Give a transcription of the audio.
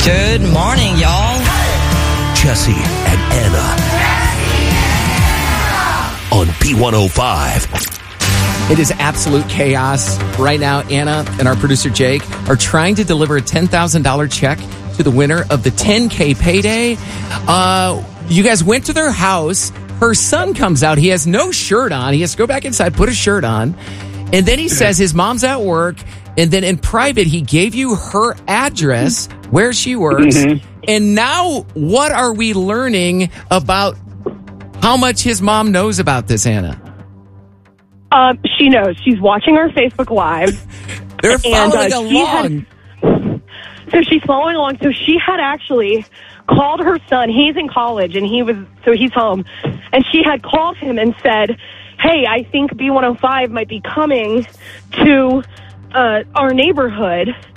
Good morning, y'all. Jesse and Anna on B105. It is absolute chaos right now. Anna and our producer Jake are trying to deliver a $10,000 check to the winner of the 10K payday. You guys went to their house. Her son comes out. He has no shirt on. He has to go back inside, put a shirt on. And then he says his mom's at work. And then in private, he gave you her address, where she works. And now what are we learning about how much his mom knows about this, Anna? She knows. She's watching our Facebook Live. They're following along. So she's following along. So she had actually called her son. He's in college, and he's home. And she had called him and said, hey, I think B105 might be coming to our neighborhood.